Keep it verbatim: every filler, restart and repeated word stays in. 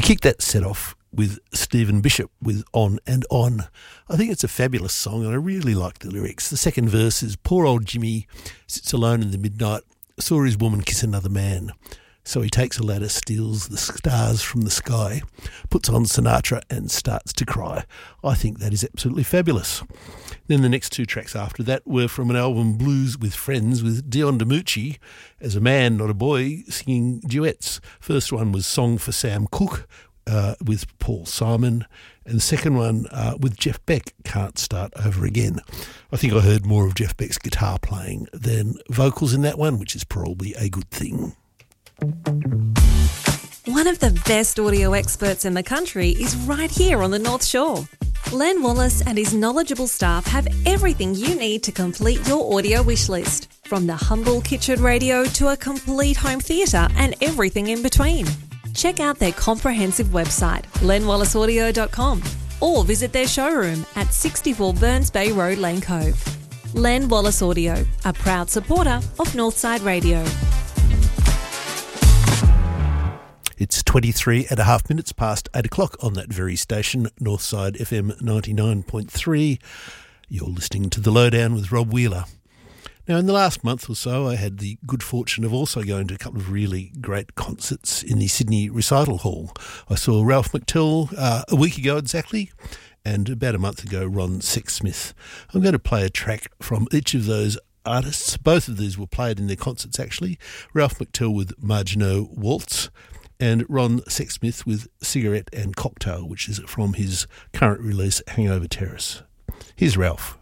We kicked that set off with Stephen Bishop with On and On. I think it's a fabulous song and I really like the lyrics. The second verse is, poor old Jimmy sits alone in the midnight, saw his woman kiss another man. So he takes a ladder, steals the stars from the sky, puts on Sinatra and starts to cry. I think that is absolutely fabulous. Then the next two tracks after that were from an album, Blues with Friends, with Dion DiMucci as a man, not a boy, singing duets. First one was Song for Sam Cooke uh, with Paul Simon, and the second one uh, with Jeff Beck, Can't Start Over Again. I think I heard more of Jeff Beck's guitar playing than vocals in that one, which is probably a good thing. One of the best audio experts in the country is right here on the North Shore. Len Wallace and his knowledgeable staff have everything you need to complete your audio wish list, from the humble kitchen radio to a complete home theatre and everything in between. Check out their comprehensive website, len wallace audio dot com, or visit their showroom at sixty-four Burns Bay Road, Lane Cove. Len Wallace Audio, a proud supporter of Northside Radio. It's twenty-three and a half minutes past eight o'clock on that very station, Northside F M ninety-nine point three. You're listening to The Lowdown with Rob Wheeler. Now, in the last month or so, I had the good fortune of also going to a couple of really great concerts in the Sydney Recital Hall. I saw Ralph McTell uh, a week ago exactly, and about a month ago, Ron Sexsmith. I'm going to play a track from each of those artists. Both of these were played in their concerts, actually. Ralph McTell with Margenot Waltz, and Ron Sexsmith with Cigarette and Cocktail, which is from his current release, Hangover Terrace. Here's Ralph.